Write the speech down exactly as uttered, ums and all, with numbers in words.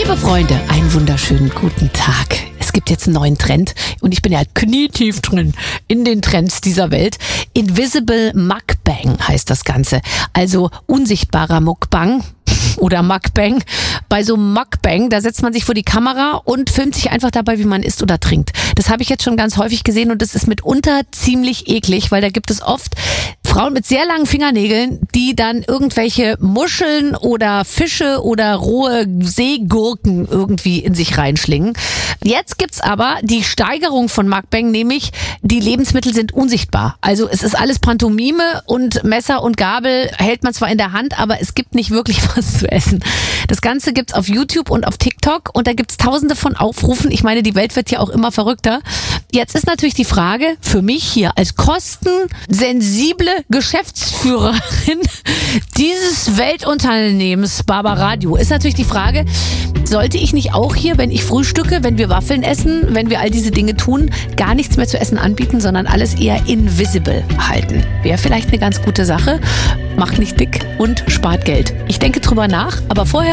Liebe Freunde, einen wunderschönen guten Tag. Es gibt jetzt einen neuen Trend und ich bin ja knietief drin in den Trends dieser Welt. Invisible Mukbang heißt das Ganze. Also unsichtbarer Mukbang oder Mukbang. Bei so einem Mukbang, da setzt man sich vor die Kamera und filmt sich einfach dabei, wie man isst oder trinkt. Das habe ich jetzt schon ganz häufig gesehen und das ist mitunter ziemlich eklig, weil da gibt es oft Frauen mit sehr langen Fingernägeln, die dann irgendwelche Muscheln oder Fische oder rohe Seegurken irgendwie in sich reinschlingen. Jetzt gibt's aber die Steigerung von Mukbang, nämlich die Lebensmittel sind unsichtbar. Also es ist alles Pantomime und Messer und Gabel hält man zwar in der Hand, aber es gibt nicht wirklich was zu essen. Das Ganze gibt's auf YouTube und auf TikTok und da gibt's tausende von Aufrufen. Ich meine, die Welt wird ja auch immer verrückter. Jetzt ist natürlich die Frage für mich hier als kostensensible Geschäftsführerin dieses Weltunternehmens Barbaradio, ist natürlich die Frage, sollte ich nicht auch hier, wenn ich frühstücke, wenn wir Waffeln essen, wenn wir all diese Dinge tun, gar nichts mehr zu essen anbieten, sondern alles eher invisible halten? Wäre vielleicht eine ganz gute Sache, macht nicht dick und spart Geld. Ich denke drüber nach, aber vorher